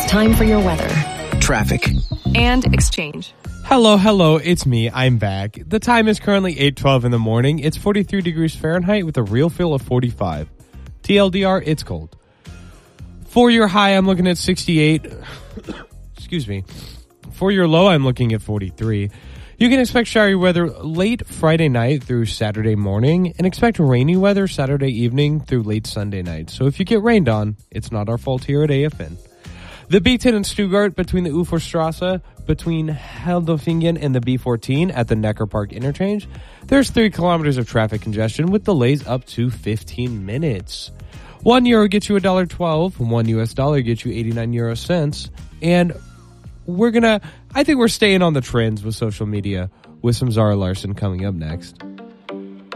time for your weather. Traffic. And exchange. Hello, it's me. I'm back. The time is currently 8:12 in the morning. It's 43 degrees Fahrenheit with a real feel of 45. TLDR, it's cold. For your high, I'm looking at 68. Excuse me. For your low, I'm looking at 43. You can expect showery weather late Friday night through Saturday morning and expect rainy weather Saturday evening through late Sunday night. So if you get rained on, it's not our fault here at AFN. The B10 in Stuttgart between the Uferstrasse, between Heldofingen and the B14 at the Neckar Park interchange, there's 3 kilometers of traffic congestion with delays up to 15 minutes. €1 gets you $1.12, $1 gets you 89 euro cents, and I think we're staying on the trends with social media with some Zara Larsson coming up next.